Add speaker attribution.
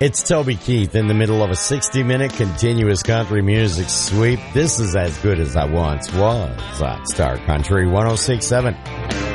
Speaker 1: It's Toby Keith in the middle of a 60-minute continuous country music sweep. This is As Good As I Once Was on Star Country 106.7.